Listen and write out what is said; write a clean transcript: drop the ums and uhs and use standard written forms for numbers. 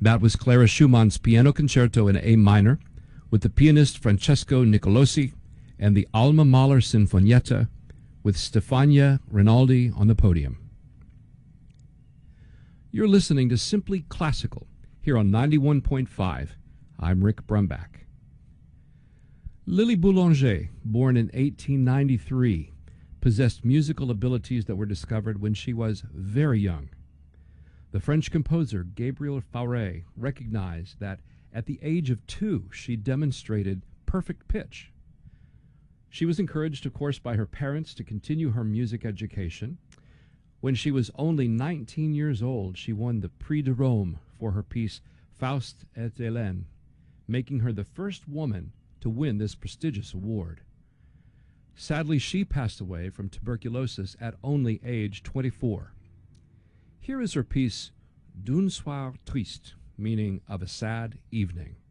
That was Clara Schumann's Piano Concerto in A minor with the pianist Francesco Nicolosi and the Alma Mahler Sinfonietta with Stefania Rinaldi on the podium. You're listening to Simply Classical here on 91.5. I'm Rick Brumbach. Lily Boulanger, born in 1893, possessed musical abilities that were discovered when she was very young. The French composer Gabriel Fauré recognized that at the age of 2 she demonstrated perfect pitch. She was encouraged, of course, by her parents to continue her music education. When she was only 19 years old, she won the Prix de Rome for her piece Faust et Hélène, making her the first woman to win this prestigious award. Sadly, she passed away from tuberculosis at only age 24. Here is her piece, D'un soir triste, meaning of a sad evening.